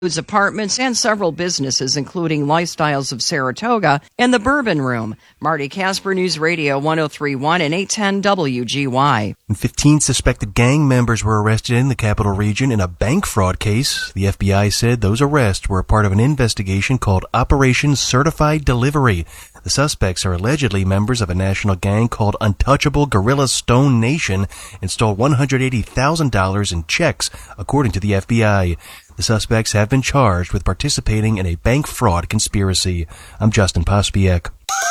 apartments, and several businesses, including Lifestyles of Saratoga and the Bourbon Room. Marty Casper, News Radio 103.1 and 810 WGY. 15 suspected gang members were arrested in the Capital Region in a bank fraud case. The FBI said those arrests were part of an investigation called Operation Certified Delivery. The suspects are allegedly members of a national gang called Untouchable Gorilla Stone Nation and stole $180,000 in checks, according to the FBI. The suspects have been charged with participating in a bank fraud conspiracy. I'm Justin Pospiek.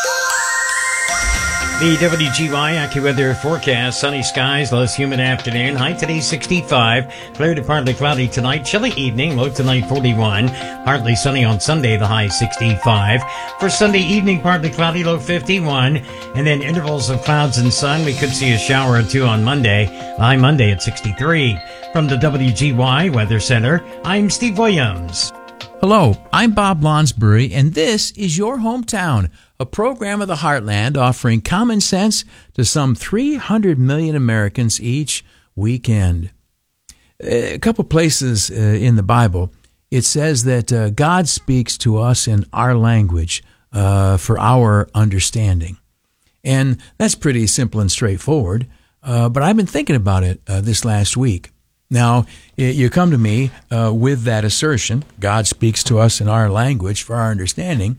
The WGY AccuWeather forecast: sunny skies, less humid afternoon. High today 65, clear to partly cloudy tonight. Chilly evening, low tonight 41. Partly sunny on Sunday, the high 65. For Sunday evening, partly cloudy, low 51. And then intervals of clouds and sun. We could see a shower or two on Monday. High Monday at 63. From the WGY Weather Center, I'm Steve Williams. Hello, I'm Bob Lonsbury, and this is Your Hometown, a program of the Heartland offering common sense to some 300 million Americans each weekend. A couple places in the Bible, it says that God speaks to us in our language for our understanding. And that's pretty simple and straightforward, but I've been thinking about it this last week. Now, you come to me with that assertion, God speaks to us in our language for our understanding,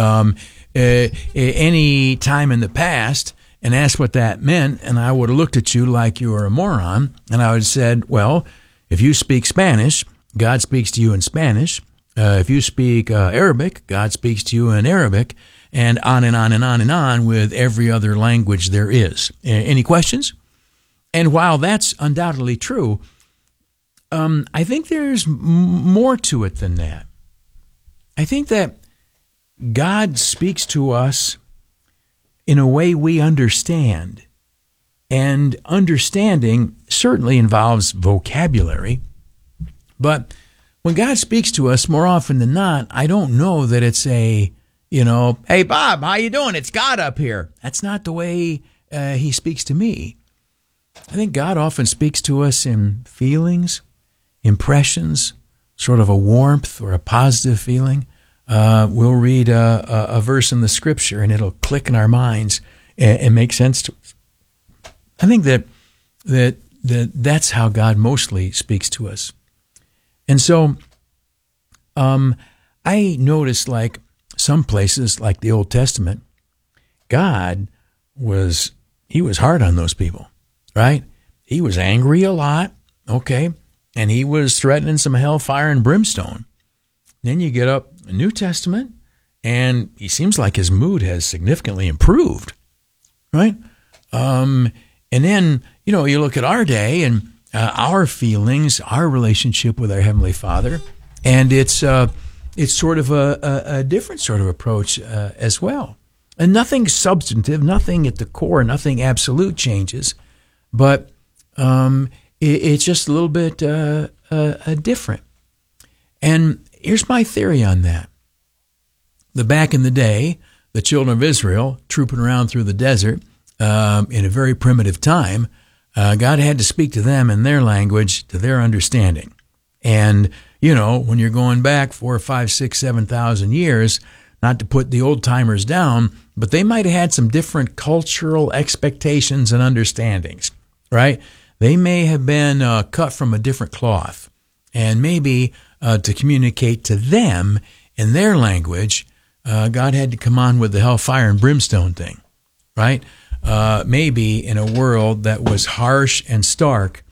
any time in the past, and asked what that meant, and I would have looked at you like you were a moron, and I would have said, well, if you speak Spanish, God speaks to you in Spanish. If you speak Arabic, God speaks to you in Arabic, and on and on and on and on with every other language there is. Any questions? And while that's undoubtedly true, I think there's more to it than that. I think that God speaks to us in a way we understand. And understanding certainly involves vocabulary. But when God speaks to us, more often than not, I don't know that it's hey, Bob, how you doing? It's God up here. That's not the way he speaks to me. I think God often speaks to us in feelings, impressions, sort of a warmth or a positive feeling. We'll read a verse in the Scripture, and it'll click in our minds and make sense to us. I think that's how God mostly speaks to us. And so I noticed, like some places, like the Old Testament, God was hard on those people, right? He was angry a lot, okay? And he was threatening some hellfire and brimstone. Then you get up the New Testament, and he seems like his mood has significantly improved, right? And then, you look at our day and our feelings, our relationship with our Heavenly Father, and it's sort of a different sort of approach as well. And nothing substantive, nothing at the core, nothing absolute changes, but it's just a little bit different. And here's my theory on that. Back in the day, the children of Israel, trooping around through the desert in a very primitive time, God had to speak to them in their language, to their understanding. And, when you're going back 4, 5, 6, 7,000 years, not to put the old timers down, but they might have had some different cultural expectations and understandings, right? They may have been cut from a different cloth, and maybe to communicate to them in their language, God had to come on with the hellfire and brimstone thing, right? Maybe in a world that was harsh and stark,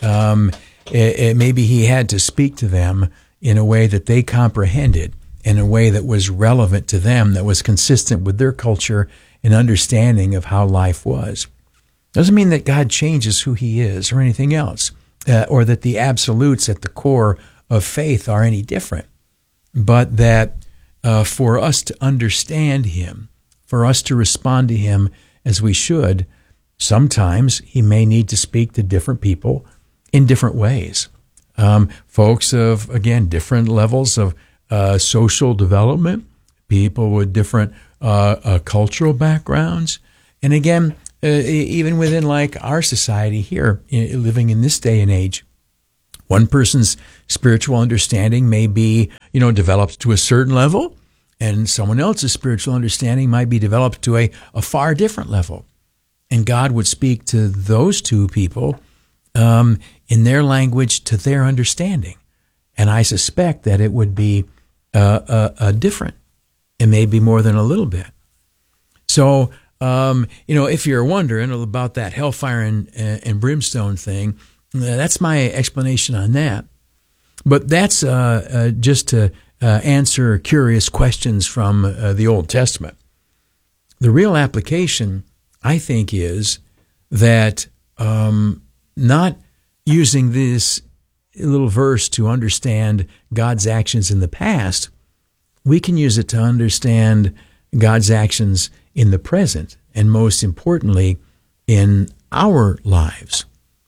maybe he had to speak to them in a way that they comprehended, in a way that was relevant to them, that was consistent with their culture and understanding of how life was. Doesn't mean that God changes who he is or anything else, or that the absolutes at the core of faith are any different, but that for us to understand him, for us to respond to him as we should, sometimes he may need to speak to different people in different ways. Folks of, again, different levels of social development, people with different cultural backgrounds, and again, even within like our society here, living in this day and age, One person's spiritual understanding may be, developed to a certain level, and someone else's spiritual understanding might be developed to a far different level. And God would speak to those two people in their language to their understanding. And I suspect that it would be different. It may be more than a little bit. So, if you're wondering about that hellfire and brimstone thing, that's my explanation on that. But that's just to answer curious questions from the Old Testament. The real application, I think, is that not using this little verse to understand God's actions in the past, we can use it to understand God's actions in the present, and most importantly, in our lives.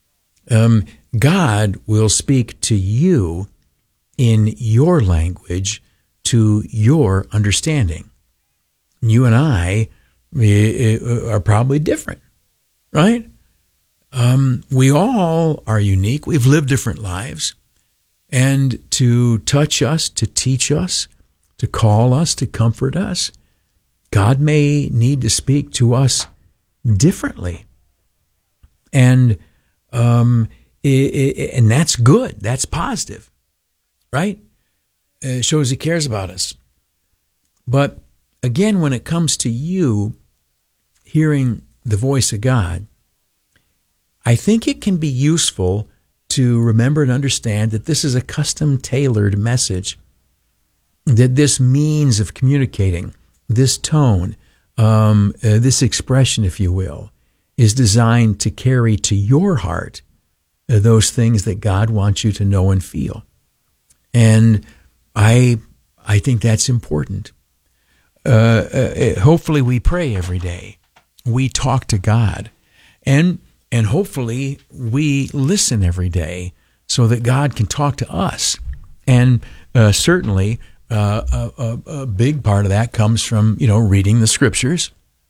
God will speak to you in your language, to your understanding. You and I are probably different, right? We all are unique. We've lived different lives. And to touch us, to teach us, to call us, to comfort us, God may need to speak to us differently. And that's good. That's positive, right? It shows He cares about us. But again, when it comes to you hearing the voice of God, I think it can be useful to remember and understand that this is a custom-tailored message, that this means of communicating, this tone, this expression, if you will, is designed to carry to your heart those things that God wants you to know and feel. And I think that's important. Hopefully we pray every day. We talk to God. And hopefully we listen every day so that God can talk to us. And certainly a big part of that comes from, reading the Scriptures.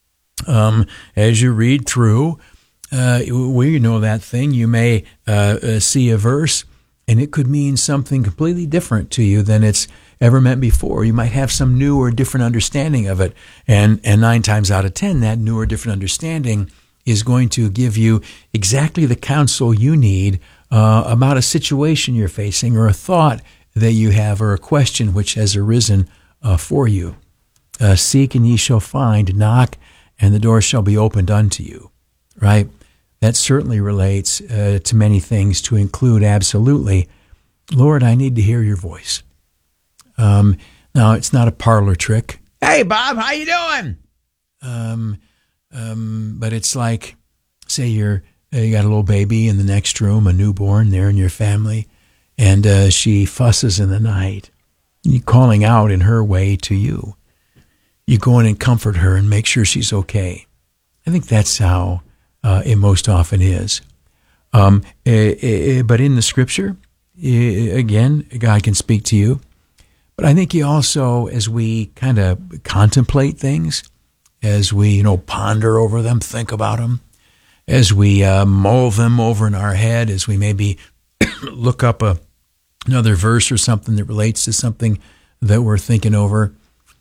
As you read through, we know that thing. You may see a verse, and it could mean something completely different to you than it's ever meant before. You might have some new or different understanding of it. And 9 times out of 10, that new or different understanding is going to give you exactly the counsel you need about a situation you're facing, or a thought that you have, or a question which has arisen for you. Seek and ye shall find, knock and the door shall be opened unto you, right? That certainly relates to many things, to include absolutely, Lord, I need to hear your voice. Now, it's not a parlor trick. Hey, Bob, how you doing? But it's like, say you got a little baby in the next room, a newborn there in your family, and she fusses in the night. You're calling out in her way to you. You go in and comfort her and make sure she's okay. I think that's how it most often is. But in the Scripture, again, God can speak to you. But I think He also, as we kind of contemplate things, as we, ponder over them, think about them, as we mull them over in our head, as we maybe look up another verse or something that relates to something that we're thinking over,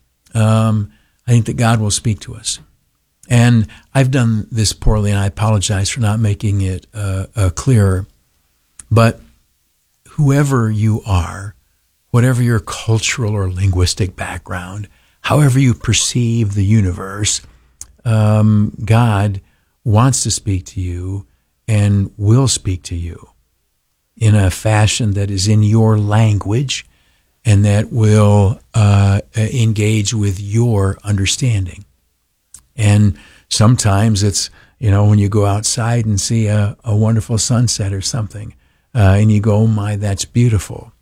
I think that God will speak to us. And I've done this poorly, and I apologize for not making it clearer. But whoever you are, whatever your cultural or linguistic background, however you perceive the universe, God wants to speak to you and will speak to you in a fashion that is in your language and that will engage with your understanding. And sometimes it's, when you go outside and see a wonderful sunset or something, and you go, oh my, that's beautiful.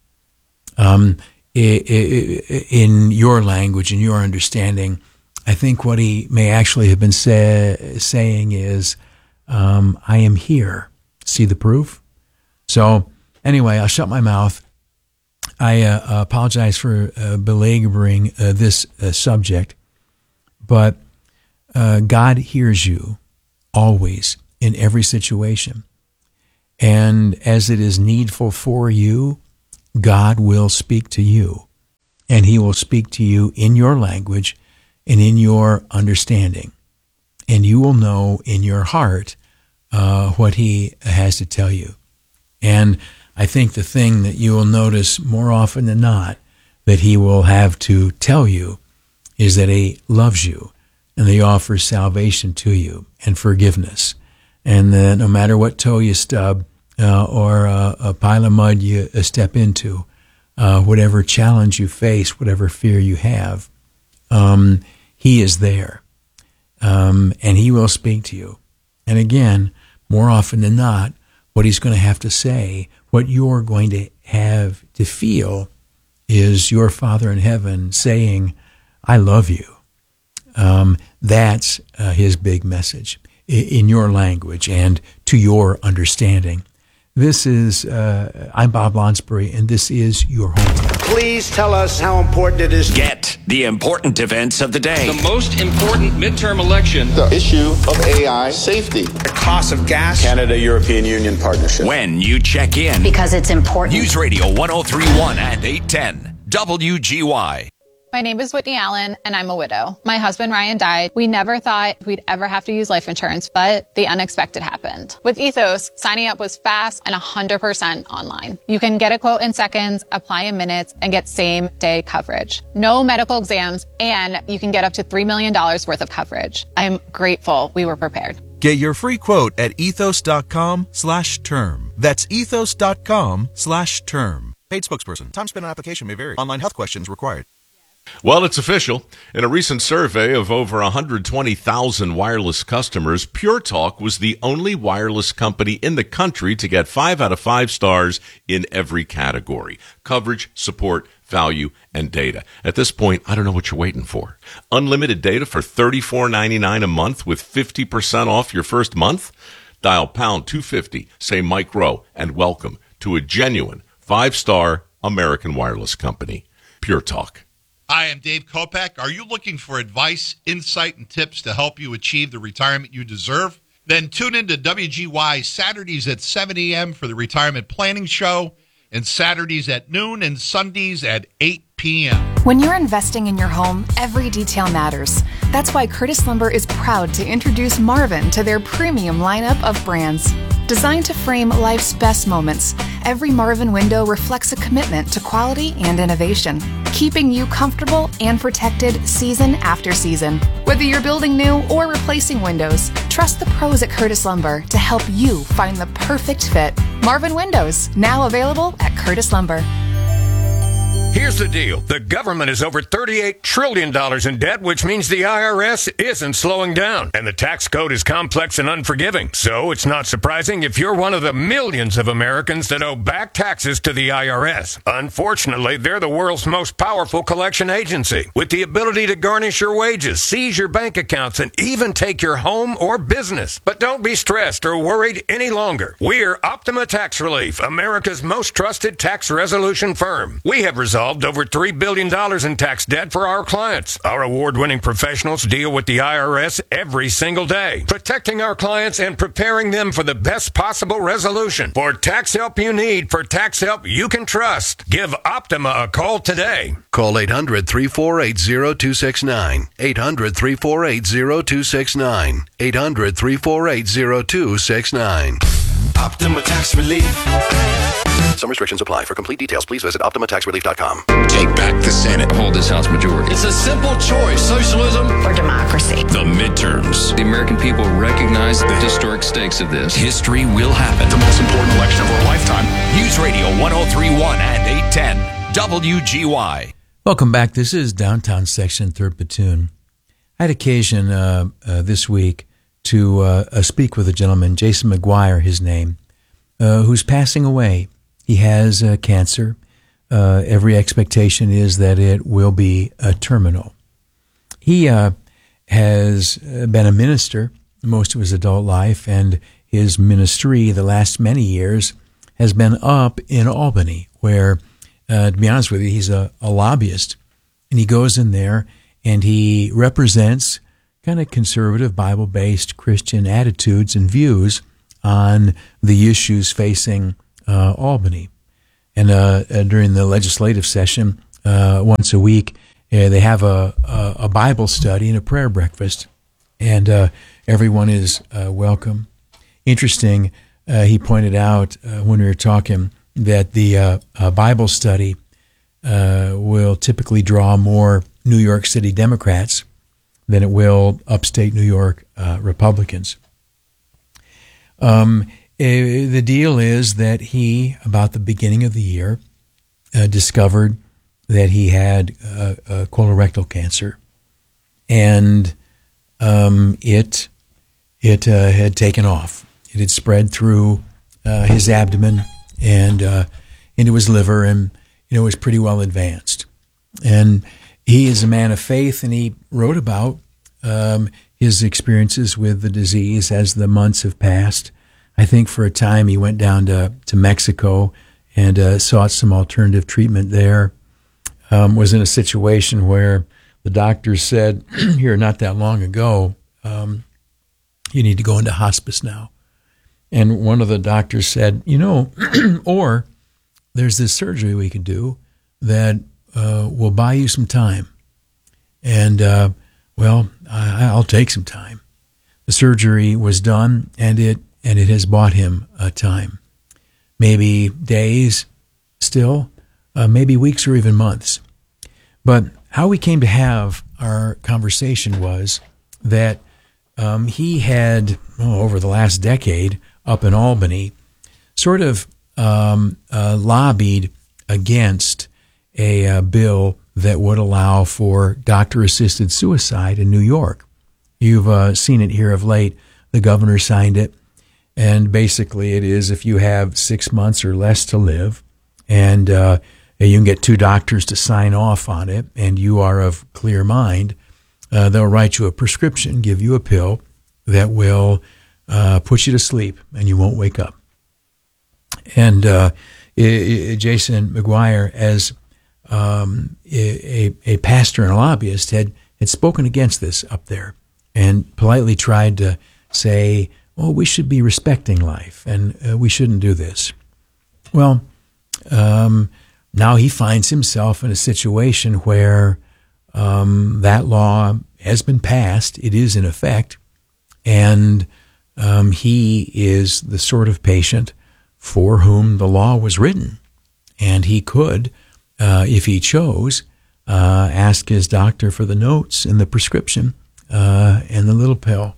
In your language, in your understanding, I think what He may actually have been saying is, I am here. See the proof? So anyway, I'll shut my mouth. I apologize for belaboring this subject, but God hears you always in every situation. And as it is needful for you, God will speak to you. And he will speak to you in your language and in your understanding. And you will know in your heart what he has to tell you. And I think the thing that you will notice more often than not that he will have to tell you is that he loves you and that he offers salvation to you and forgiveness. And that no matter what toe you stub or a pile of mud you step into, whatever challenge you face, whatever fear you have, he is there. And he will speak to you. And again, more often than not, what he's going to have to say, what you're going to have to feel is your Father in heaven saying, I love you. That's his big message in your language and to your understanding. This is, I'm Bob Lonsbury, and this is your hometown. Please tell us how important it is. Get the important events of the day. The most important midterm election. The issue of AI safety. The cost of gas. Canada-European Union partnership. When you check in. Because it's important. News Radio 103.1 and 810. WGY. My name is Whitney Allen, and I'm a widow. My husband, Ryan, died. We never thought we'd ever have to use life insurance, but the unexpected happened. With Ethos, signing up was fast and 100% online. You can get a quote in seconds, apply in minutes, and get same-day coverage. No medical exams, and you can get up to $3 million worth of coverage. I'm grateful we were prepared. Get your free quote at ethos.com/term. That's ethos.com/term. Paid spokesperson. Time spent on application may vary. Online health questions required. Well, it's official. In a recent survey of over 120,000 wireless customers, Pure Talk was the only wireless company in the country to get 5 out of 5 stars in every category: coverage, support, value, and data. At this point, I don't know what you're waiting for. Unlimited data for $34.99 a month with 50% off your first month? Dial pound 250, say Mike Rowe, and welcome to a genuine 5-star American wireless company. Pure Talk. Hi, I'm Dave Kopak. Are you looking for advice, insight, and tips to help you achieve the retirement you deserve? Then tune in to WGY Saturdays at 7 a.m. for the Retirement Planning Show, and Saturdays at noon and Sundays at 8 p.m. When you're investing in your home, every detail matters. That's why Curtis Lumber is proud to introduce Marvin to their premium lineup of brands. Designed to frame life's best moments, every Marvin window reflects a commitment to quality and innovation, keeping you comfortable and protected season after season. Whether you're building new or replacing windows, trust the pros at Curtis Lumber to help you find the perfect fit. Marvin Windows, now available at Curtis Lumber. Here's the deal. The government is over $38 trillion in debt, which means the IRS isn't slowing down. And the tax code is complex and unforgiving. So it's not surprising if you're one of the millions of Americans that owe back taxes to the IRS. Unfortunately, they're the world's most powerful collection agency, with the ability to garnish your wages, seize your bank accounts, and even take your home or business. But don't be stressed or worried any longer. We're Optima Tax Relief, America's most trusted tax resolution firm. We have resolved over $3 billion in tax debt for our clients. Our award-winning professionals deal with the IRS every single day, protecting our clients and preparing them for the best possible resolution. For tax help you need, for tax help you can trust, give Optima a call today. Call 800-348-0269. 800-348-0269. 800-348-0269. Optima Tax Relief. Some restrictions apply. For complete details, please visit OptimaTaxRelief.com. Take back the Senate. Hold this House majority. It's a simple choice: socialism or democracy. The midterms. The American people recognize the historic stakes of this. History will happen. The most important election of our lifetime. News Radio 103.1 and 810. WGY. Welcome back. This is Downtown Section, 3rd Platoon. I had occasion this week to speak with a gentleman, Jason McGuire, his name, who's passing away. He has cancer. Every expectation is that it will be terminal. He has been a minister most of his adult life, and his ministry the last many years has been up in Albany, where, to be honest with you, he's a lobbyist. And he goes in there and he represents kind of conservative, Bible-based Christian attitudes and views on the issues facing Albany. And during the legislative session, once a week, they have a Bible study and a prayer breakfast, and everyone is welcome. Interesting, he pointed out when we were talking that the Bible study will typically draw more New York City Democrats than it will upstate New York Republicans. The deal is that he, about the beginning of the year, discovered that he had colorectal cancer, and it had taken off. It had spread through his abdomen and into his liver, and it was pretty well advanced. And he is a man of faith, and he wrote about his experiences with the disease as the months have passed. I think for a time he went down to Mexico and sought some alternative treatment there. Was in a situation where the doctors said, here not that long ago, you need to go into hospice now. And one of the doctors said, or there's this surgery we can do that will buy you some time. And, I'll take some time. The surgery was done, and it has bought him time. Maybe days still, maybe weeks or even months. But how we came to have our conversation was that he had, over the last decade up in Albany, sort of lobbied against a bill that would allow for doctor-assisted suicide in New York. You've seen it here of late. The governor signed it. And basically it is if you have 6 months or less to live, and you can get 2 doctors to sign off on it, and you are of clear mind, they'll write you a prescription, give you a pill that will put you to sleep, and you won't wake up. And Jason McGuire, as a pastor and a lobbyist, had spoken against this up there and politely tried to say, we should be respecting life, and we shouldn't do this. Well, now he finds himself in a situation where that law has been passed. It is in effect, and he is the sort of patient for whom the law was written. And he could, if he chose, ask his doctor for the notes and the prescription and the little pill.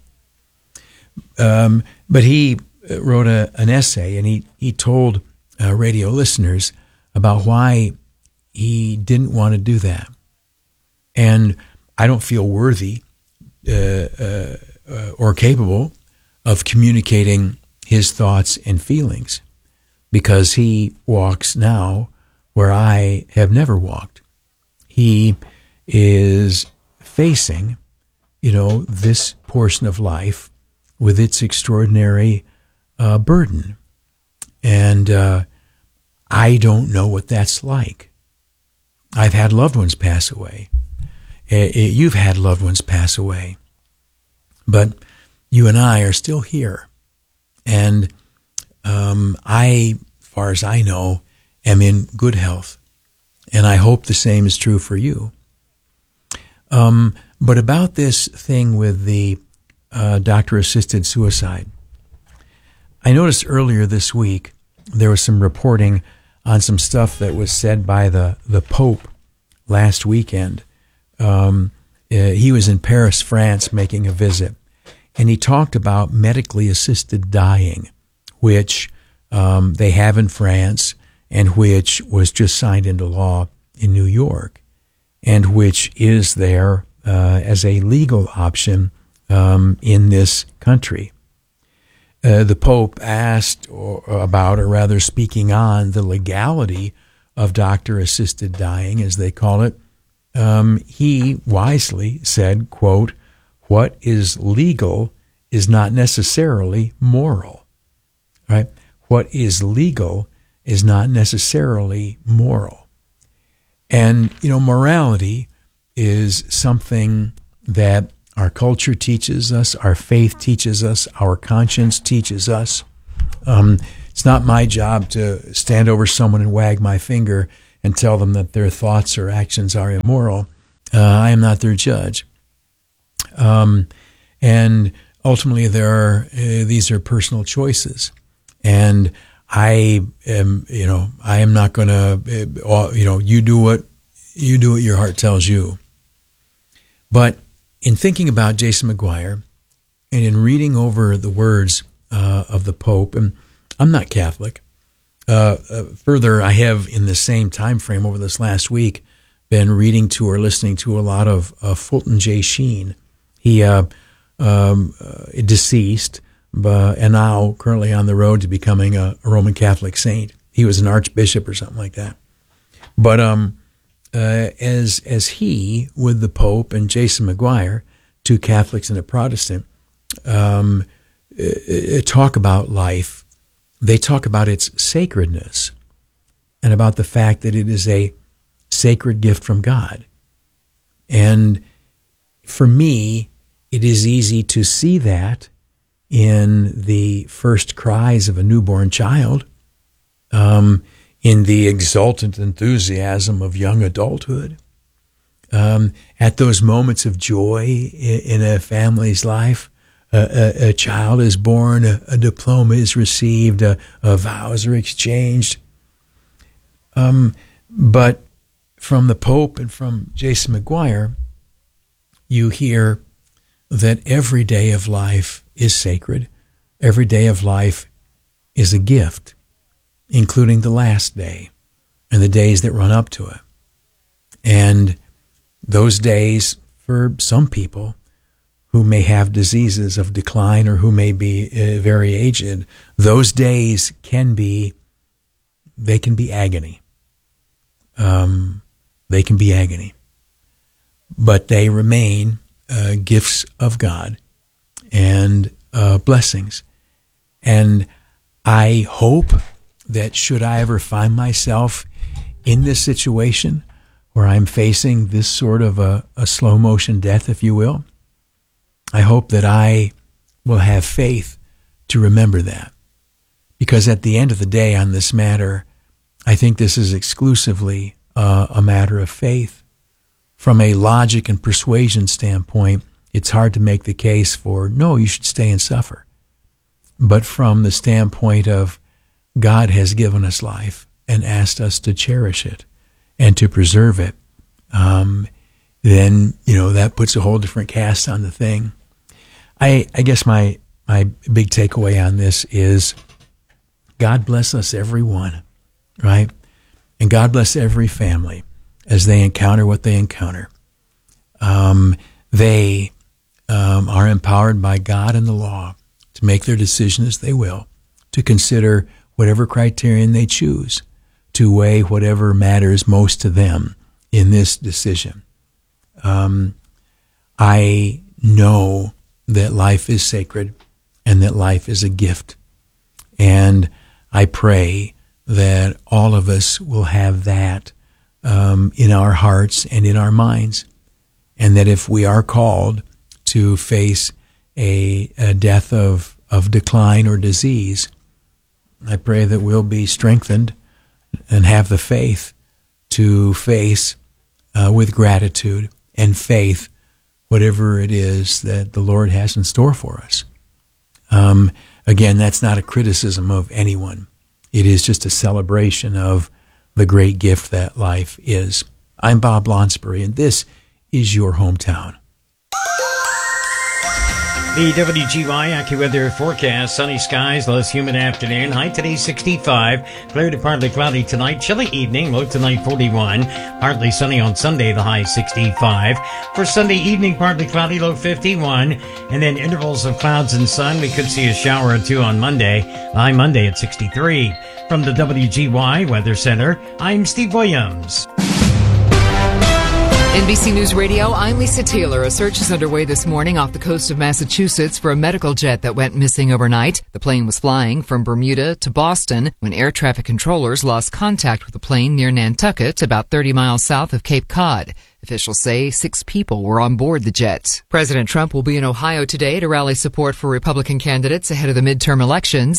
But he wrote an essay, and he told radio listeners about why he didn't want to do that. And I don't feel worthy or capable of communicating his thoughts and feelings, because he walks now where I have never walked. He is facing, this portion of life with its extraordinary burden. And I don't know what that's like. I've had loved ones pass away. You've had loved ones pass away. But you and I are still here. And I, as far as I know, am in good health. And I hope the same is true for you. But about this thing with the doctor-assisted suicide, I noticed earlier this week there was some reporting on some stuff that was said by the Pope last weekend. He was in Paris, France, making a visit, and he talked about medically assisted dying, which they have in France, and which was just signed into law in New York, and which is there as a legal option in this country. The Pope asked about, or rather speaking on, the legality of doctor-assisted dying, as they call it. He wisely said, quote, "What is legal is not necessarily moral." Right? What is legal is not necessarily moral. And, morality is something that our culture teaches us, our faith teaches us, our conscience teaches us. It's not my job to stand over someone and wag my finger and tell them that their thoughts or actions are immoral. I am not their judge. And ultimately, these are personal choices. And I am not going to, you do what your heart tells you. But in thinking about Jason McGuire and in reading over the words of the Pope, and I'm not Catholic. Further, I have in the same time frame over this last week been reading to or listening to a lot of Fulton J. Sheen. He deceased, and now currently on the road to becoming a Roman Catholic saint. He was an archbishop or something like that. But as he, with the Pope and Jason McGuire, two Catholics and a Protestant, talk about life, they talk about its sacredness and about the fact that it is a sacred gift from God. And for me, it is easy to see that in the first cries of a newborn child, in the exultant enthusiasm of young adulthood, at those moments of joy in a family's life. A child is born, a diploma is received, vows are exchanged. But from the Pope and from Jason McGuire, you hear that every day of life is sacred. Every day of life is a gift, including the last day and the days that run up to it. And those days, for some people who may have diseases of decline or who may be very aged, those days can be agony. They can be agony. But they remain gifts of God and blessings. And I hope that should I ever find myself in this situation where I'm facing this sort of a slow motion death, if you will, I hope that I will have faith to remember that. Because at the end of the day on this matter, I think this is exclusively a matter of faith. From a logic and persuasion standpoint, it's hard to make the case for, no, you should stay and suffer. But from the standpoint of God has given us life and asked us to cherish it and to preserve it, then, that puts a whole different cast on the thing. I guess my big takeaway on this is God bless us everyone, right? And God bless every family as they encounter what they encounter. They are empowered by God and the law to make their decision as they will, to consider whatever criterion they choose, to weigh whatever matters most to them in this decision. I know that life is sacred and that life is a gift. And I pray that all of us will have that in our hearts and in our minds. And that if we are called to face a death of decline or disease, I pray that we'll be strengthened and have the faith to face with gratitude and faith whatever it is that the Lord has in store for us. Again, that's not a criticism of anyone. It is just a celebration of the great gift that life is. I'm Bob Lonsbury, and this is your hometown. The WGY AccuWeather forecast: sunny skies, less humid afternoon. High today 65, clear to partly cloudy tonight. Chilly evening, low tonight 41. Partly sunny on Sunday, the high 65. For Sunday evening, partly cloudy, low 51. And then intervals of clouds and sun. We could see a shower or two on Monday. High Monday at 63. From the WGY Weather Center, I'm Steve Williams. NBC News Radio, I'm Lisa Taylor. A search is underway this morning off the coast of Massachusetts for a medical jet that went missing overnight. The plane was flying from Bermuda to Boston when air traffic controllers lost contact with the plane near Nantucket, about 30 miles south of Cape Cod. Officials say 6 people were on board the jet. President Trump will be in Ohio today to rally support for Republican candidates ahead of the midterm elections.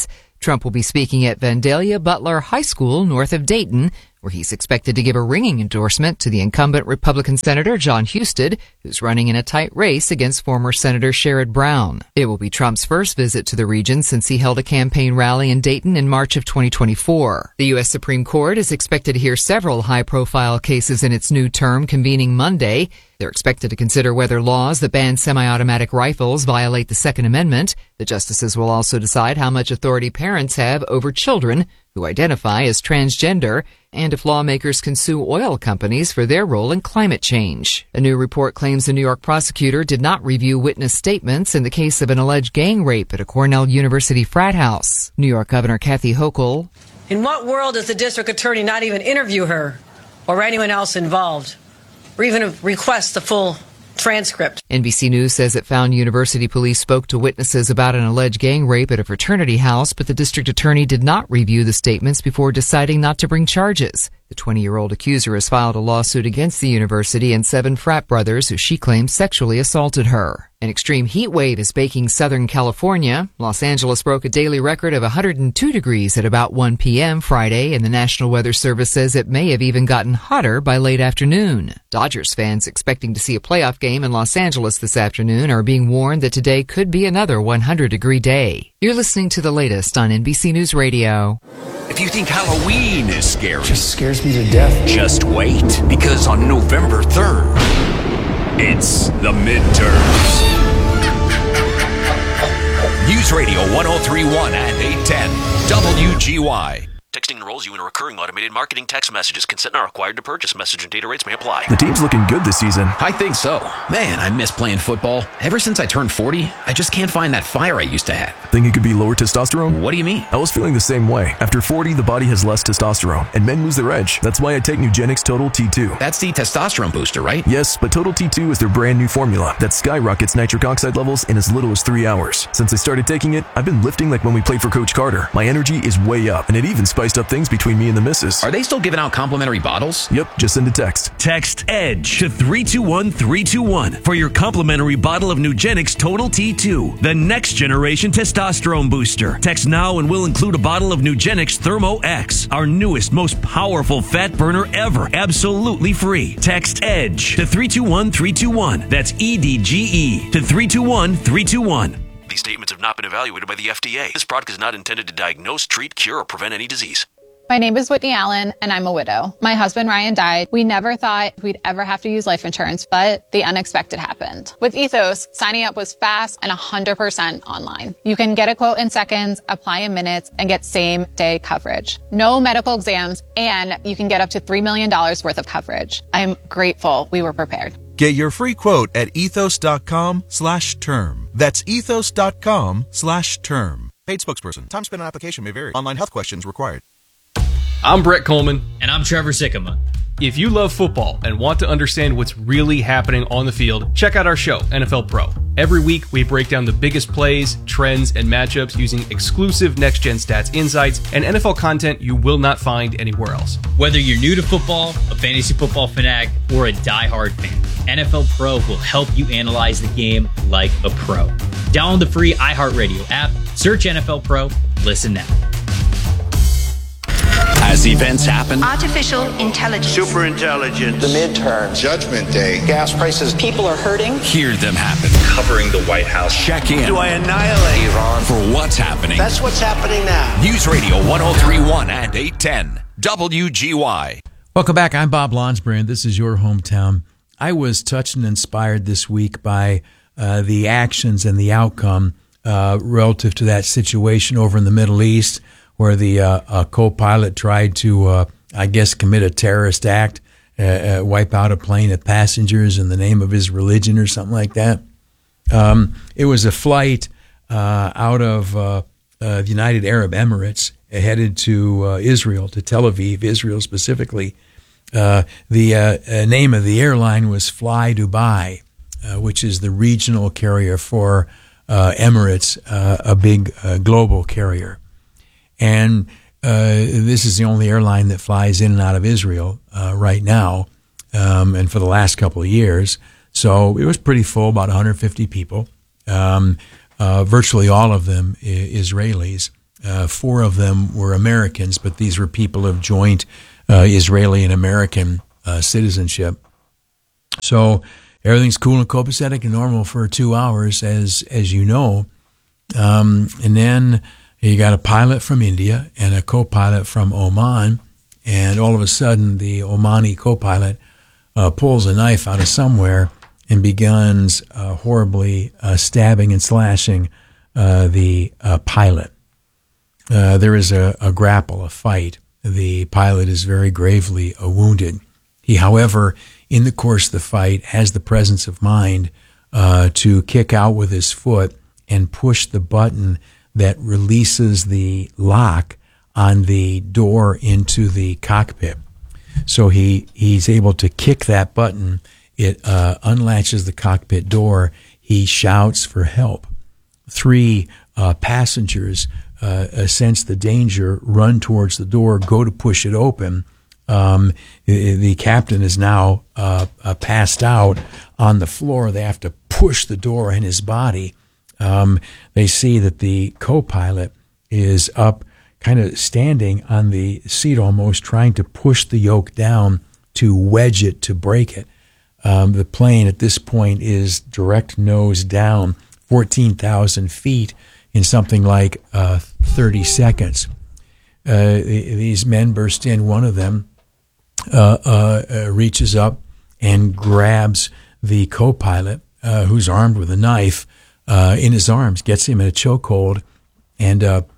Trump will be speaking at Vandalia Butler High School north of Dayton, where he's expected to give a ringing endorsement to the incumbent Republican Senator Jon Husted, who's running in a tight race against former Senator Sherrod Brown. It will be Trump's first visit to the region since he held a campaign rally in Dayton in March of 2024. The U.S. Supreme Court is expected to hear several high-profile cases in its new term, convening Monday. They're expected to consider whether laws that ban semi-automatic rifles violate the Second Amendment. The justices will also decide how much authority parents have over children who identify as transgender, and if lawmakers can sue oil companies for their role in climate change. A new report claims a New York prosecutor did not review witness statements in the case of an alleged gang rape at a Cornell University frat house. New York Governor Kathy Hochul. In what world does the district attorney not even interview her or anyone else involved, or even request the full transcript? NBC News says it found university police spoke to witnesses about an alleged gang rape at a fraternity house, but the district attorney did not review the statements before deciding not to bring charges. The 20-year-old accuser has filed a lawsuit against the university and 7 frat brothers who she claims sexually assaulted her. An extreme heat wave is baking Southern California. Los Angeles broke a daily record of 102 degrees at about 1 p.m. Friday, and the National Weather Service says it may have even gotten hotter by late afternoon. Dodgers fans expecting to see a playoff game in Los Angeles this afternoon are being warned that today could be another 100-degree day. You're listening to the latest on NBC News Radio. If you think Halloween is scary, it just scares me to death. Just wait, because on November 3rd, it's the midterms. News Radio 1031 and 810 WGY. Texting enrolls you in a recurring automated marketing text messages. Consent not required to purchase. Message and data rates may apply. The team's looking good this season. I think so. Man, I miss playing football. Ever since I turned 40, I just can't find that fire I used to have. Think it could be lower testosterone? What do you mean? I was feeling the same way. After 40, the body has less testosterone, and men lose their edge. That's why I take Nugenix Total T2. That's the testosterone booster, right? Yes, but Total T2 is their brand new formula that skyrockets nitric oxide levels in as little as 3 hours. Since I started taking it, I've been lifting like when we played for Coach Carter. My energy is way up, and it even spiced up things between me and the missus. Are they still giving out complimentary bottles? Yep, just send a text. Text EDGE to 321-321 for your complimentary bottle of Nugenix Total T2, the next generation testosterone booster. Text now and we'll include a bottle of Nugenix Thermo X, our newest, most powerful fat burner ever, absolutely free. Text EDGE to 321-321. That's EDGE to 321-321. These statements have not been evaluated by the FDA. This product is not intended to diagnose, treat, cure, or prevent any disease. My name is Whitney Allen, and I'm a widow. My husband, Ryan, died. We never thought we'd ever have to use life insurance, but the unexpected happened. With Ethos, signing up was fast and 100% online. You can get a quote in seconds, apply in minutes, and get same-day coverage. No medical exams, and you can get up to $3 million worth of coverage. I'm grateful we were prepared. Get your free quote at ethos.com/term. That's ethos.com/term. Paid spokesperson. Time spent on application may vary. Online health questions required. I'm Brett Coleman. And I'm Trevor Sikkema. If you love football and want to understand what's really happening on the field, check out our show, NFL Pro. Every week, we break down the biggest plays, trends, and matchups using exclusive next-gen stats insights and NFL content you will not find anywhere else. Whether you're new to football, a fantasy football fanatic, or a diehard fan, NFL Pro will help you analyze the game like a pro. Download the free iHeartRadio app, search NFL Pro, listen now. As events happen, artificial intelligence, superintelligence, the midterm, Judgment Day, gas prices, people are hurting, hear them happen. covering the White House. Check in. Do I annihilate Iran? For what's happening. That's what's happening now. News Radio 1031 and 810 WGY. Welcome back. I'm Bob Lonsbury, and this is your hometown. I was touched and inspired this week by the actions and the outcome relative to that situation over in the Middle East, where the co-pilot tried to, commit a terrorist act, wipe out a plane of passengers in the name of his religion or something like that. It was a flight out of the United Arab Emirates headed to Israel, to Tel Aviv, Israel specifically. The name of the airline was Fly Dubai, which is the regional carrier for Emirates, a big global carrier. And this is the only airline that flies in and out of Israel right now, and for the last couple of years. So it was pretty full, about 150 people, virtually all of them Israelis. 4 of them were Americans, but these were people of joint Israeli and American citizenship. So everything's cool and copacetic and normal for 2 hours, as you know. And then you got a pilot from India and a co-pilot from Oman, and all of a sudden the Omani co-pilot pulls a knife out of somewhere and begins horribly stabbing and slashing the pilot. There is a grapple, a fight. The pilot is very gravely wounded. He, however, in the course of the fight, has the presence of mind to kick out with his foot and push the button that releases the lock on the door into the cockpit. So he's able to kick that button. It unlatches the cockpit door. He shouts for help. 3 passengers sense the danger, run towards the door, go to push it open. The captain is now passed out on the floor. They have to push the door in his body. They see that the co-pilot is up, kind of standing on the seat almost, trying to push the yoke down to wedge it, to break it. The plane at this point is direct nose down, 14,000 feet in something like 30 seconds. These men burst in. One of them reaches up and grabs the co-pilot, who's armed with a knife, in his arms, gets him in a chokehold, and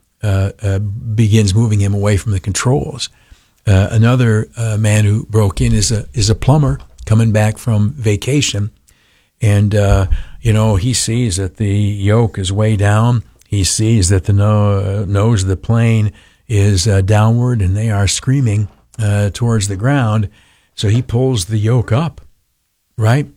begins moving him away from the controls. Another man who broke in is a plumber coming back from vacation, and he sees that the yoke is way down. He sees that the nose of the plane is downward, and they are screaming towards the ground. So he pulls the yoke up, right?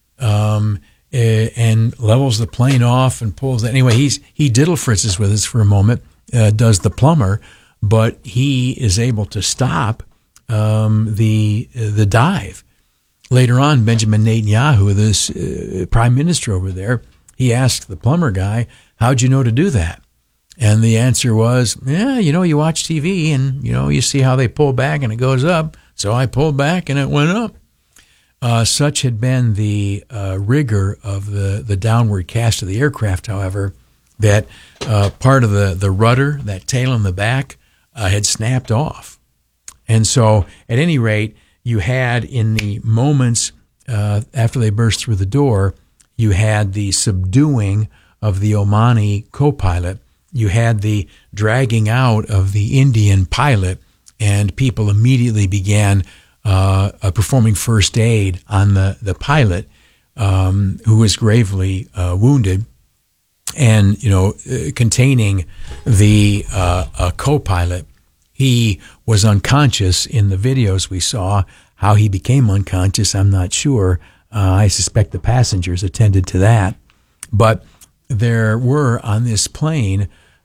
And levels the plane off and pulls. Anyway, he diddle fritzes with us for a moment, does the plumber, but he is able to stop the dive. Later on, Benjamin Netanyahu, this prime minister over there, he asked the plumber guy, "How'd you know to do that?" And the answer was, you watch TV and, you see how they pull back and it goes up. So I pulled back and it went up. Such had been the rigor of the downward cast of the aircraft, however, that part of the rudder, that tail in the back, had snapped off. And so, at any rate, you had in the moments after they burst through the door, you had the subduing of the Omani co-pilot. You had the dragging out of the Indian pilot, and people immediately began performing first aid on the pilot, who was gravely wounded, and containing the co-pilot. He was unconscious in the videos we saw. How he became unconscious, I'm not sure. I suspect the passengers attended to that. But there were on this plane,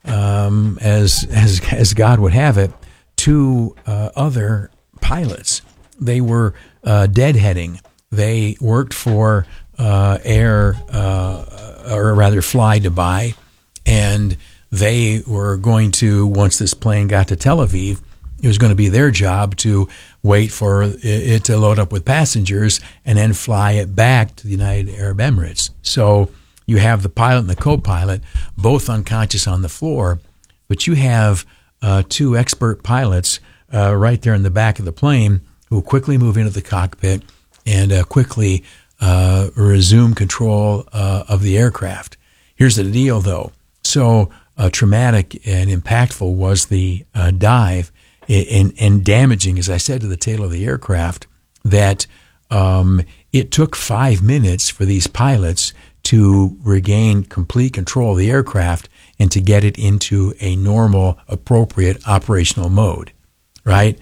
as God would have it, 2 other pilots. They were deadheading. They worked for Air, or rather Fly Dubai, and they were going to, once this plane got to Tel Aviv, it was going to be their job to wait for it to load up with passengers and then fly it back to the United Arab Emirates. So you have the pilot and the co-pilot both unconscious on the floor, but you have 2 expert pilots right there in the back of the plane who quickly move into the cockpit and quickly resume control of the aircraft. Here's the deal, though. So traumatic and impactful was the dive and damaging, as I said, to the tail of the aircraft, that it took 5 minutes for these pilots to regain complete control of the aircraft and to get it into a normal, appropriate operational mode, right?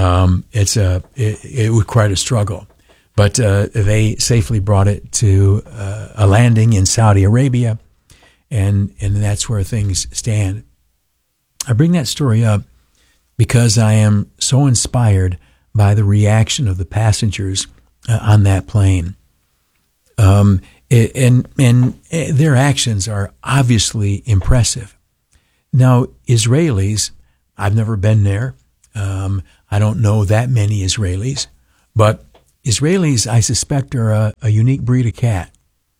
It was quite a struggle. But they safely brought it to a landing in Saudi Arabia, and that's where things stand. I bring that story up because I am so inspired by the reaction of the passengers on that plane. And their actions are obviously impressive. Now, Israelis, I've never been there. I don't know that many Israelis, but Israelis, I suspect, are a unique breed of cat.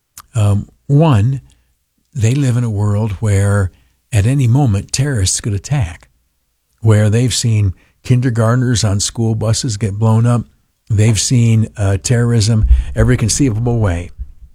One, they live in a world where at any moment terrorists could attack, where they've seen kindergartners on school buses get blown up. They've seen terrorism every conceivable way.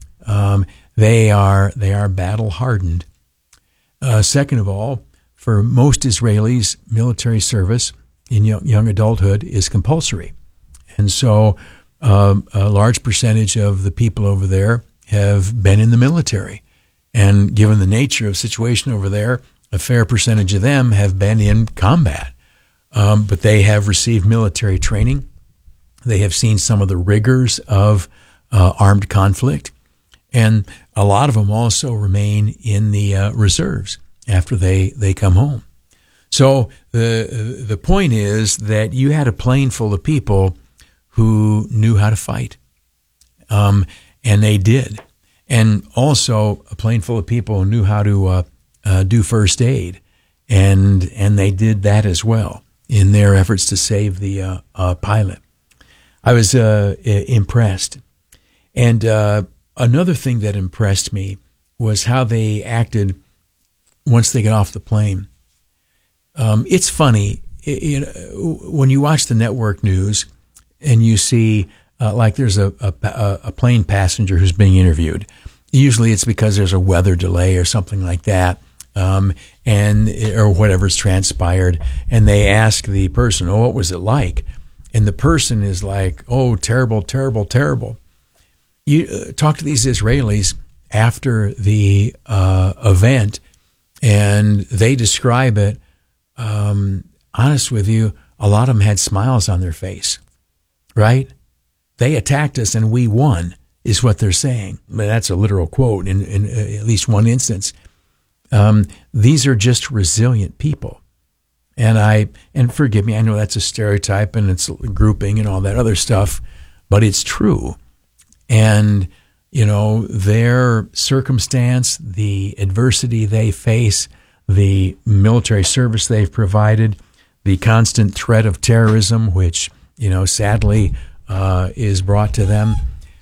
They are battle hardened. Second of all, for most Israelis, military service in young adulthood is compulsory. And so a large percentage of the people over there have been in the military. And given the nature of the situation over there, a fair percentage of them have been in combat. But they have received military training. They have seen some of the rigors of armed conflict. And a lot of them also remain in the reserves after they come home. So the point is that you had a plane full of people who knew how to fight, and they did. And also a plane full of people who knew how to do first aid, and they did that as well in their efforts to save the pilot. I was impressed. And another thing that impressed me was how they acted once they got off the plane. It's funny, when you watch the network news and you see, like there's a plane passenger who's being interviewed. Usually it's because there's a weather delay or something like that, or whatever's transpired, and they ask the person, "Oh, what was it like?" And the person is like, "Oh, terrible, terrible, terrible." You talk to these Israelis after the event, and they describe it. Honest with you, a lot of them had smiles on their face, right? They attacked us and we won, is what they're saying. But that's a literal quote in at least one instance. These are just resilient people. And forgive me, I know that's a stereotype and it's grouping and all that other stuff, but it's true. And, their circumstance, the adversity they face, the military service they've provided, the constant threat of terrorism, which, sadly is brought to them,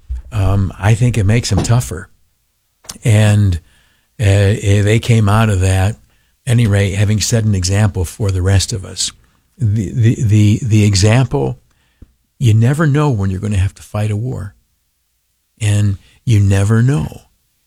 I think it makes them tougher. And they came out of that, at any rate, having set an example for the rest of us. The example, you never know when you're going to have to fight a war. And you never know.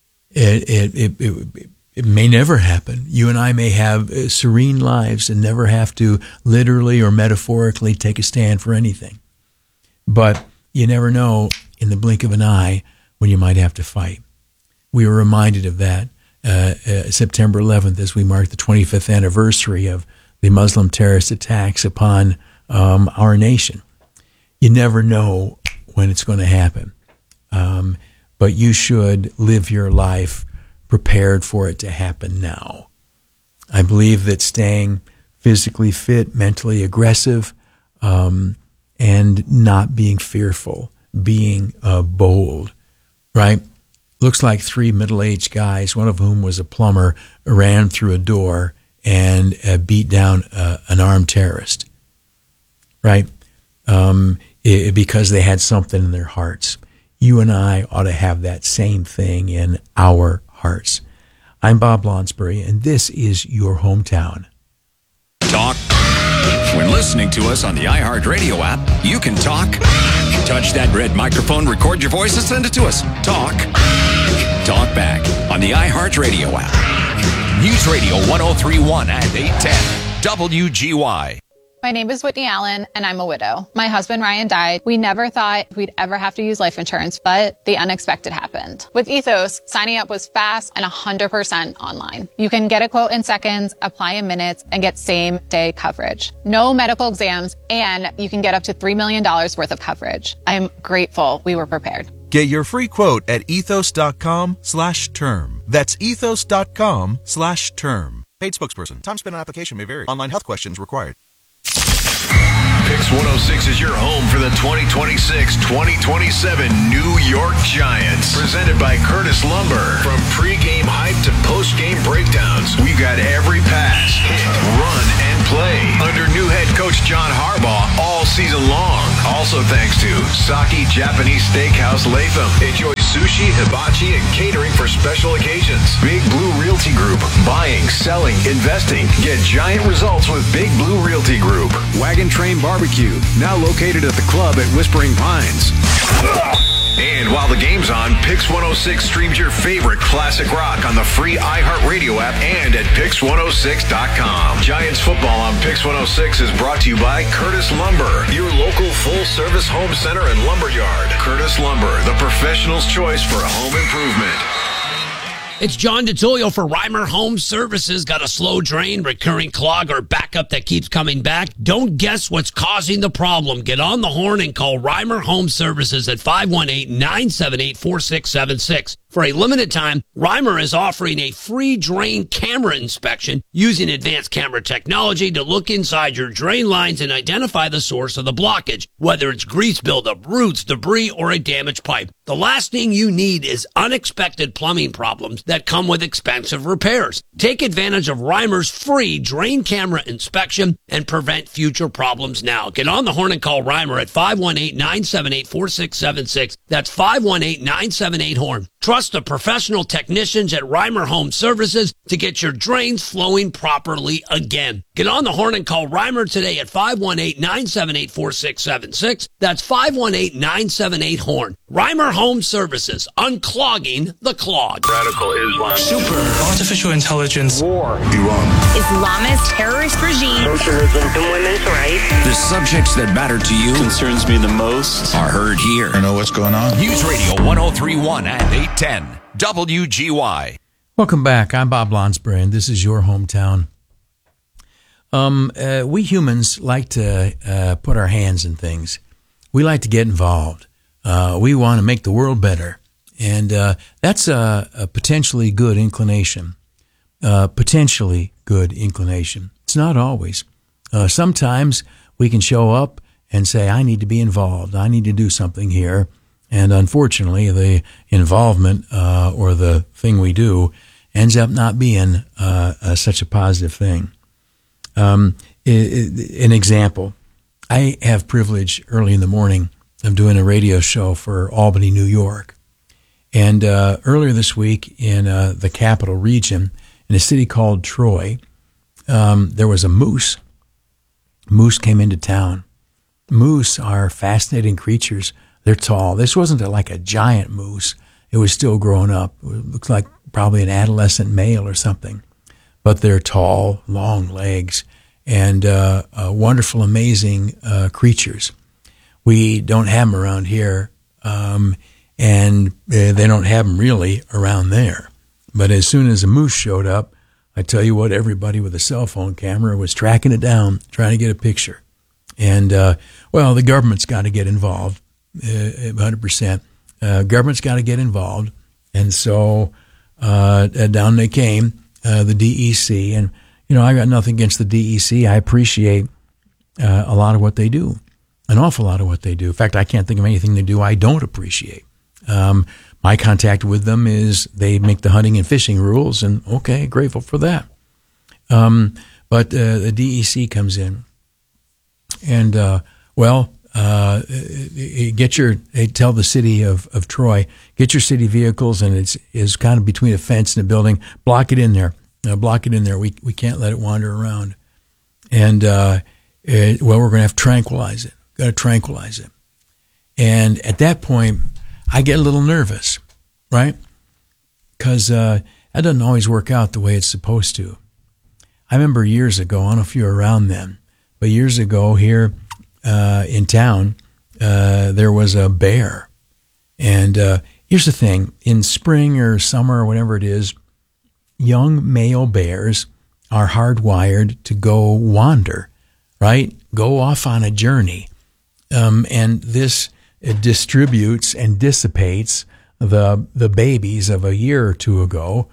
It may never happen. You and I may have serene lives and never have to literally or metaphorically take a stand for anything. But you never know in the blink of an eye when you might have to fight. We were reminded of that September 11th as we marked the 25th anniversary of the Muslim terrorist attacks upon our nation. You never know when it's going to happen. But you should live your life prepared for it to happen now. I believe that staying physically fit, mentally aggressive, and not being fearful, being bold, right? Looks like three middle-aged guys, one of whom was a plumber, ran through a door and beat down an armed terrorist, right? Because they had something in their hearts. You and I ought to have that same thing in our hearts. I'm Bob Lonsbury, and this is your hometown. Talk. When listening to us on the iHeartRadio app, you can talk. Touch that red microphone, record your voice, and send it to us. Talk. Talk back on the iHeartRadio app. News Radio 1031 at 810 WGY. My name is Whitney Allen, and I'm a widow. My husband, Ryan, died. We never thought we'd ever have to use life insurance, but the unexpected happened. With Ethos, signing up was fast and 100% online. You can get a quote in seconds, apply in minutes, and get same-day coverage. No medical exams, and you can get up to $3 million worth of coverage. I'm grateful we were prepared. Get your free quote at ethos.com/term. That's ethos.com/term. Paid spokesperson. Time spent on application may vary. Online health questions required. Pix 106 is your home for the 2026-2027 New York Giants. Presented by Curtis Lumber. From pregame hype to postgame breakdowns, we've got every pass, hit, run, and play under new head coach John Harbaugh all season long. Also thanks to Saki Japanese Steakhouse Latham. Enjoy sushi, hibachi, and catering for special occasions. Big Blue Realty Group. Buying, selling, investing. Get giant results with Big Blue Realty Group. Wagon Train Barbecue, now located at the club at Whispering Pines. And while the game's on, Pix 106 streams your favorite classic rock on the free iHeartRadio app and at Pix106.com. Giants football on Pix 106 is brought to you by Curtis Lumber, your local full-service home center and lumber yard. Curtis Lumber, the professional's choice for home improvement. It's John DiTullio for Reimer Home Services. Got a slow drain, recurring clog, or backup that keeps coming back? Don't guess what's causing the problem. Get on the horn and call Reimer Home Services at 518-978-4676. For a limited time, Reimer is offering a free drain camera inspection using advanced camera technology to look inside your drain lines and identify the source of the blockage, whether it's grease buildup, roots, debris, or a damaged pipe. The last thing you need is unexpected plumbing problems that come with expensive repairs. Take advantage of Reimer's free drain camera inspection and prevent future problems now. Get on the horn and call Reimer at 518-978-4676. That's 518-978-HORN. Trust the professional technicians at Reimer Home Services to get your drains flowing properly again. Get on the horn and call Reimer today at 518-978-4676. That's 518-978-HORN. Reimer Home Services, unclogging the clog. Radical Islam. Super. Artificial intelligence. War. Iran. Islamist terrorist regime. Socialism and women's rights. The subjects that matter to you Concerns me the most are heard here. I know what's going on. News Radio 1031 and 810 WGY. Welcome back. I'm Bob Lonsberry, and this is your hometown. We humans like to put our hands in things. We like to get involved. We want to make the world better. And that's a potentially good inclination. Potentially good inclination. It's not always. Sometimes we can show up and say, I need to be involved. I need to do something here. And unfortunately, the involvement or the thing we do ends up not being such a positive thing. An example, I have privilege early in the morning of doing a radio show for Albany, New York. And earlier this week in the capital region, in a city called Troy, there was a moose. Moose came into town. Moose are fascinating creatures. They're tall. This wasn't like a giant moose. It was still growing up. It looks like probably an adolescent male or something. But they're tall, long legs, and wonderful, amazing creatures. We don't have them around here, and they don't have them really around there. But as soon as a moose showed up, I tell you what, everybody with a cell phone camera was tracking it down, trying to get a picture. And, the government's got to get involved, 100%. Government's got to get involved. And so down they came, the DEC. And, I got nothing against the DEC. I appreciate a lot of what they do, an awful lot of what they do. In fact, I can't think of anything they do I don't appreciate. My contact with them is they make the hunting and fishing rules, and okay, grateful for that. But the DEC comes in, and they tell the city of Troy, get your city vehicles, and it's kind of between a fence and a building. Block it in there. Block it in there. We can't let it wander around. And we're going to have to tranquilize it. Got to tranquilize it. And at that point, I get a little nervous, right? Because that doesn't always work out the way it's supposed to. I remember years ago, I don't know if you were around then, but years ago here in town, there was a bear. And here's the thing. In spring or summer or whatever it is, young male bears are hardwired to go wander, right? Go off on a journey. And this distributes and dissipates the babies of a year or two ago,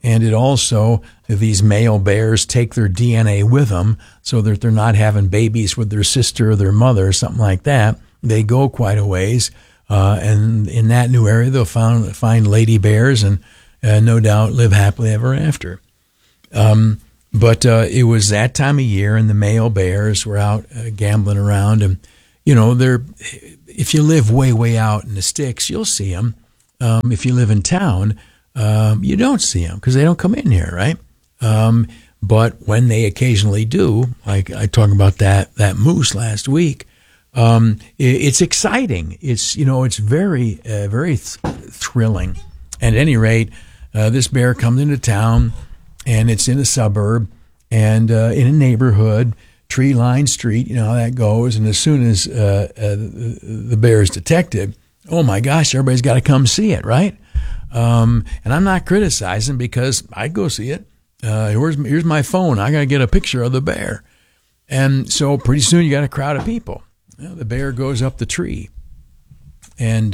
And it also, these male bears take their DNA with them so that they're not having babies with their sister or their mother or something like that. They go quite a ways. And in that new area, they'll find lady bears and no doubt live happily ever after. But it was that time of year, and the male bears were out gambling around. And, you know, if you live way, way out in the sticks, you'll see them. If you live in town, you don't see them because they don't come in here, right? But when they occasionally do, like I talked about that moose last week, it's exciting. It's, you know, it's very, very thrilling. At any rate, this bear comes into town, and it's in a suburb and in a neighborhood, tree-lined street. You know how that goes. And as soon as the bear is detected, oh my gosh, everybody's got to come see it, right? And I'm not criticizing because I'd go see it. Here's my phone. I got to get a picture of the bear. And so pretty soon you got a crowd of people. You know, the bear goes up the tree. And,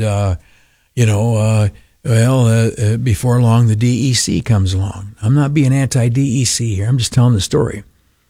before long, the DEC comes along. I'm not being anti-DEC here. I'm just telling the story.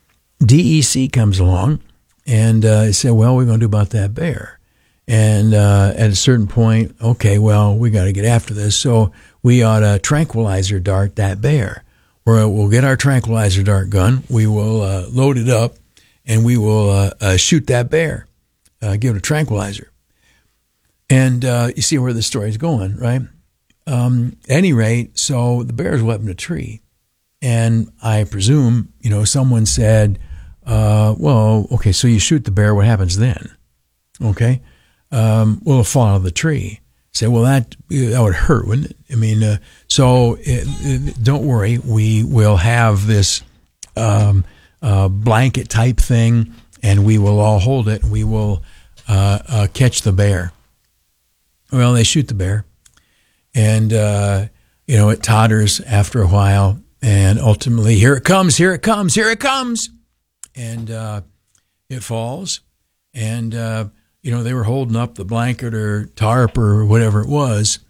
DEC comes along and said, well, we're going to do about that bear. And at a certain point, okay, well, we got to get after this. So we ought to tranquilizer dart that bear. We'll get our tranquilizer dart gun. We will load it up, and we will shoot that bear, give it a tranquilizer. And you see where the story's going, right? At any rate, so the bear's up in a tree. And I presume, you know, someone said, well, okay, so you shoot the bear, what happens then? Okay. Well, it'll fall out of the tree. Say, well, that would hurt, wouldn't it? I mean, don't worry. We will have this blanket type thing, and we will all hold it. We will catch the bear. Well, they shoot the bear, and it totters after a while, and ultimately, here it comes, here it comes, here it comes, and it falls, and they were holding up the blanket or tarp or whatever it was,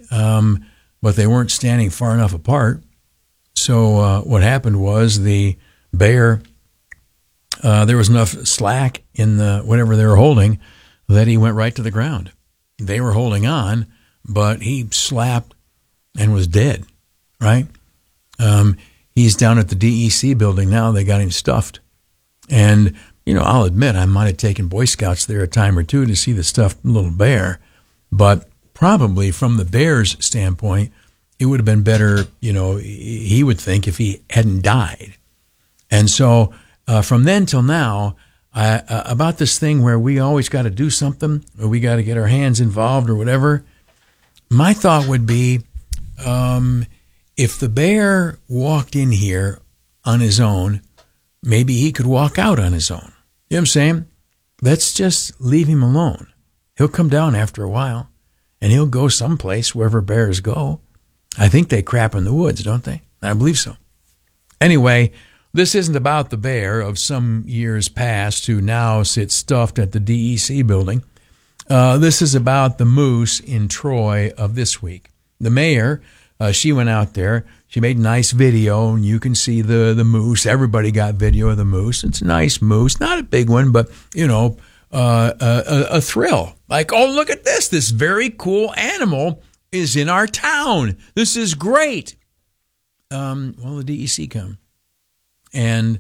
but they weren't standing far enough apart. So what happened was the bear, there was enough slack in the whatever they were holding that he went right to the ground. They were holding on, but he slapped and was dead, right? He's down at the DEC building now. They got him stuffed. And I'll admit I might have taken Boy Scouts there a time or two to see the stuffed little bear, but probably from the bear's standpoint, it would have been better, he would think, if he hadn't died. And so from then till now, about this thing where we always got to do something, or we got to get our hands involved or whatever, my thought would be, if the bear walked in here on his own, maybe he could walk out on his own. You know what I'm saying? Let's just leave him alone. He'll come down after a while, and he'll go someplace wherever bears go. I think they crap in the woods, don't they? I believe so. Anyway, this isn't about the bear of some years past who now sits stuffed at the DEC building. This is about the moose in Troy of this week. The mayor, she went out there. She made a nice video, and you can see the moose. Everybody got video of the moose. It's a nice moose, not a big one, but, a thrill. Like, oh, look at this. This very cool animal is in our town. This is great. Well, the DEC come. And,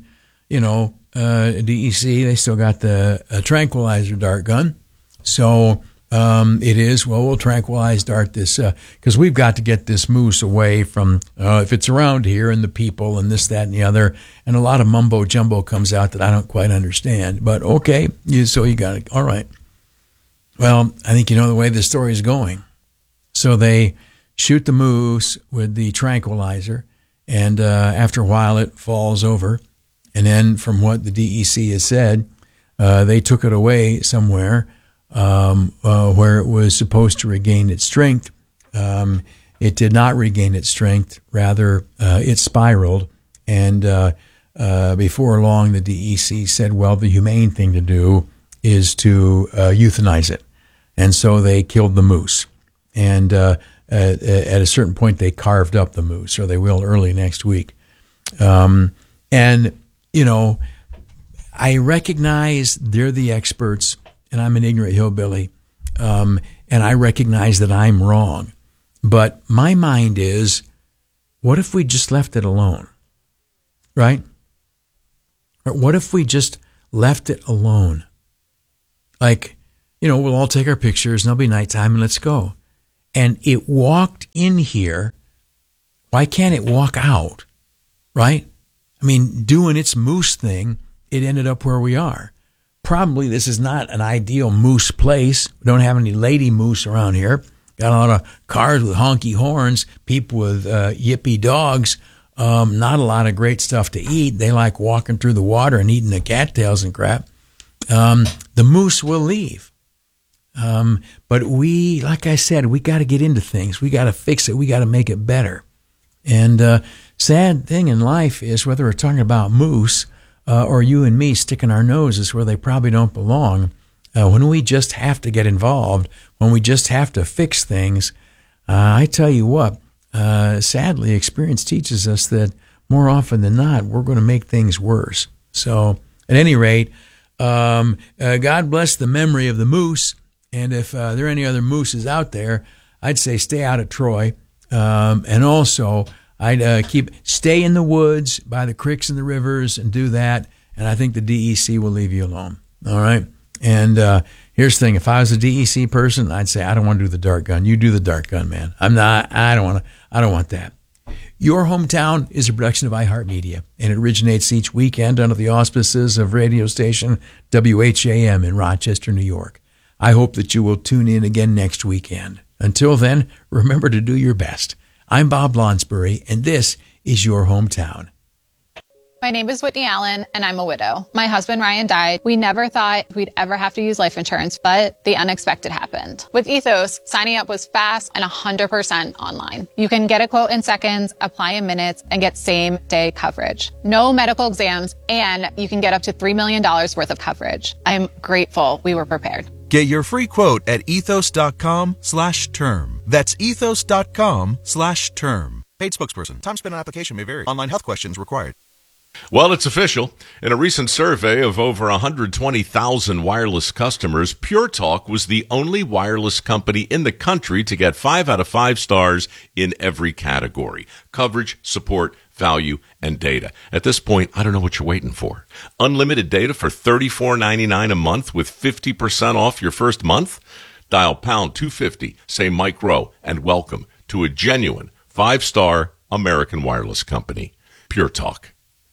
DEC, they still got the tranquilizer dart gun. So it is, well, we'll tranquilize dart this, because we've got to get this moose away from, if it's around here and the people and this, that, and the other. And a lot of mumbo jumbo comes out that I don't quite understand. But okay, so you got it. All right. Well, I think you know the way the story is going. So they shoot the moose with the tranquilizer, and after a while it falls over. And then from what the DEC has said, they took it away somewhere where it was supposed to regain its strength. It did not regain its strength. Rather, it spiraled. And before long, the DEC said, well, the humane thing to do is to euthanize it. And so they killed the moose. And at a certain point they carved up the moose, or they will early next week. And, you know, I recognize they're the experts, and I'm an ignorant hillbilly, and I recognize that I'm wrong. But my mind is, what if we just left it alone? Right? Or what if we just left it alone? Like, you know, we'll all take our pictures, and it'll be nighttime, and let's go. And it walked in here. Why can't it walk out? Right? I mean, doing its moose thing, it ended up where we are. Probably this is not an ideal moose place. We don't have any lady moose around here. Got a lot of cars with honky horns, people with yippy dogs. Not a lot of great stuff to eat. They like walking through the water and eating the cattails and crap. The moose will leave. But we, like I said, we got to get into things. We got to fix it. We got to make it better. And sad thing in life is, whether we're talking about moose or you and me sticking our noses where they probably don't belong, when we just have to get involved, when we just have to fix things, I tell you what, sadly, experience teaches us that more often than not, we're going to make things worse. So, at any rate, God bless the memory of the moose. And if there are any other mooses out there, I'd say stay out of Troy. And also, I'd stay in the woods by the creeks and the rivers and do that. And I think the DEC will leave you alone. All right. And here's the thing: if I was a DEC person, I'd say I don't want to do the dart gun. You do the dart gun, man. I don't want that. Your Hometown is a production of iHeartMedia, and it originates each weekend under the auspices of radio station WHAM in Rochester, New York. I hope that you will tune in again next weekend. Until then, remember to do your best. I'm Bob Lonsbury, and this is Your Hometown. My name is Whitney Allen, and I'm a widow. My husband, Ryan, died. We never thought we'd ever have to use life insurance, but the unexpected happened. With Ethos, signing up was fast and 100% online. You can get a quote in seconds, apply in minutes, and get same-day coverage. No medical exams, and you can get up to $3 million worth of coverage. I'm grateful we were prepared. Get your free quote at ethos.com/term. That's ethos.com/term. Paid spokesperson. Time spent on application may vary. Online health questions required. Well, it's official. In a recent survey of over 120,000 wireless customers, Pure Talk was the only wireless company in the country to get 5 out of 5 stars in every category: coverage, support, value, and data. At this point, I don't know what you're waiting for. Unlimited data for $34.99 a month with 50% off your first month? Dial pound 250, say Mike Rowe, and welcome to a genuine 5-star American wireless company. Pure Talk.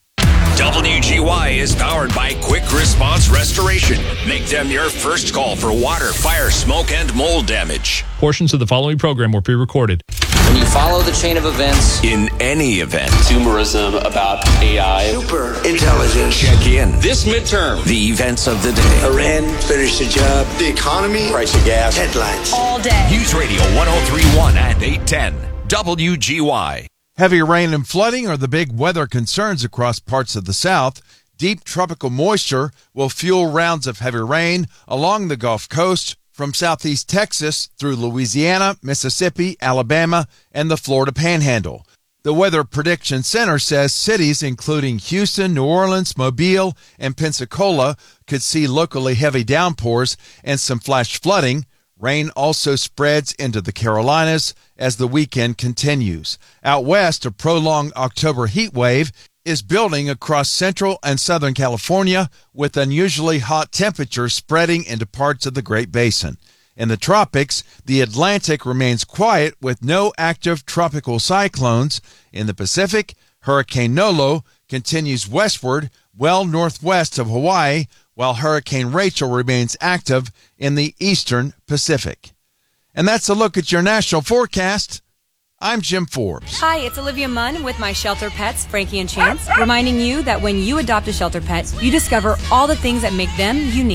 WGY is powered by Quick Response Restoration. Make them your first call for water, fire, smoke, and mold damage. Portions of the following program were pre-recorded. When you follow the chain of events, in any event, consumerism about AI, super intelligence, check in this midterm, the events of the day. Iran finished the job, the economy, price of gas, headlines. all day. News Radio 103.1 and 810. WGY. Heavy rain and flooding are the big weather concerns across parts of the South. Deep tropical moisture will fuel rounds of heavy rain along the Gulf Coast from southeast Texas through Louisiana, Mississippi, Alabama, and the Florida Panhandle. The Weather Prediction Center says cities including Houston, New Orleans, Mobile, and Pensacola could see locally heavy downpours and some flash flooding. Rain also spreads into the Carolinas as the weekend continues. Out west, a prolonged October heat wave is building across central and southern California with unusually hot temperatures spreading into parts of the Great Basin. In the tropics, the Atlantic remains quiet with no active tropical cyclones. In the Pacific, Hurricane Nolo continues westward well northwest of Hawaii, while Hurricane Rachel remains active in the eastern Pacific. And that's a look at your national forecast. I'm Jim Forbes. Hi, it's Olivia Munn with my shelter pets, Frankie and Chance, reminding you that when you adopt a shelter pet, you discover all the things that make them unique.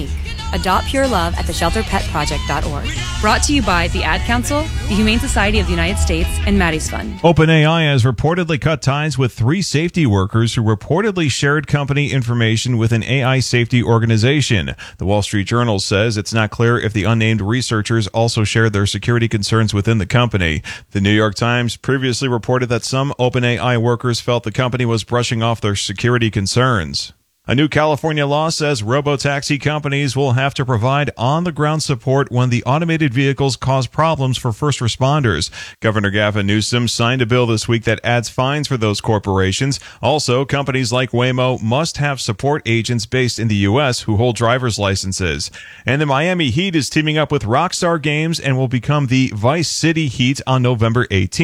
Adopt Pure Love at theshelterpetproject.org. Brought to you by the Ad Council, the Humane Society of the United States, and Maddie's Fund. OpenAI has reportedly cut ties with 3 safety workers who reportedly shared company information with an AI safety organization. The Wall Street Journal says it's not clear if the unnamed researchers also shared their security concerns within the company. The New York Times previously reported that some OpenAI workers felt the company was brushing off their security concerns. A new California law says robo-taxi companies will have to provide on-the-ground support when the automated vehicles cause problems for first responders. Governor Gavin Newsom signed a bill this week that adds fines for those corporations. Also, companies like Waymo must have support agents based in the U.S. who hold driver's licenses. And the Miami Heat is teaming up with Rockstar Games and will become the Vice City Heat on November 18th.